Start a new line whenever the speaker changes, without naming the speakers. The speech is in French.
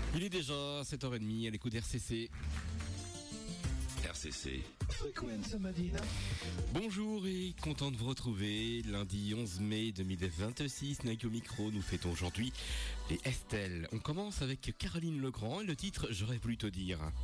Il est déjà 7h30 à l'écoute d'RCC.
RCC.
Frequenza Madina.
Bonjour et content de vous retrouver. Lundi 11 mai 2026, Nike au micro, nous fêtons aujourd'hui les Estelle. On commence avec Caroline Legrand et le titre « J'aurais voulu te dire ».